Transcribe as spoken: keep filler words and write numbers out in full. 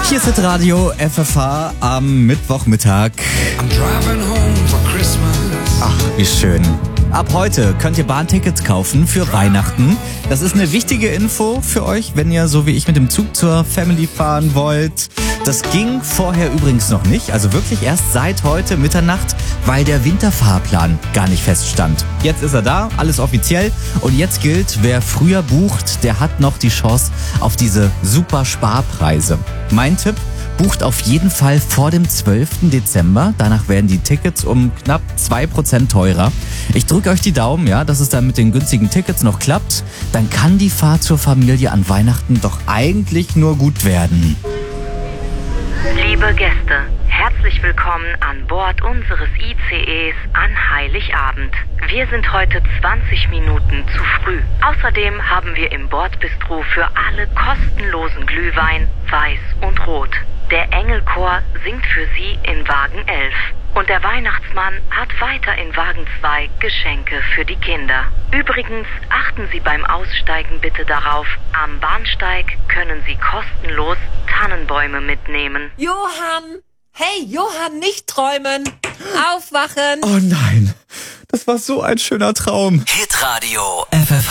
Hier ist Hitradio F F H am Mittwochmittag. I'm driving home for Christmas. Ach, wie schön. Ab heute könnt ihr Bahntickets kaufen für Weihnachten. Das ist eine wichtige Info für euch, wenn ihr so wie ich mit dem Zug zur Family fahren wollt. Das ging vorher übrigens noch nicht, also wirklich erst seit heute Mitternacht, weil der Winterfahrplan gar nicht feststand. Jetzt ist er da, alles offiziell, und jetzt gilt, wer früher bucht, der hat noch die Chance auf diese super Sparpreise. Mein Tipp: bucht auf jeden Fall vor dem zwölften Dezember. Danach werden die Tickets um knapp zwei Prozent teurer. Ich drücke euch die Daumen, ja, dass es dann mit den günstigen Tickets noch klappt. Dann kann die Fahrt zur Familie an Weihnachten doch eigentlich nur gut werden. Liebe Gäste, herzlich willkommen an Bord unseres I C Es an Heiligabend. Wir sind heute zwanzig Minuten zu früh. Außerdem haben wir im Bordbistro für alle kostenlosen Glühwein, weiß und rot. Der Engelchor singt für Sie in Wagen elf. Und der Weihnachtsmann hat weiter in Wagen zwei Geschenke für die Kinder. Übrigens, achten Sie beim Aussteigen bitte darauf, am Bahnsteig können Sie kostenlos Tannenbäume mitnehmen. Johann! Hey, Johann, nicht träumen! Aufwachen! Oh nein, das war so ein schöner Traum. Hitradio F F H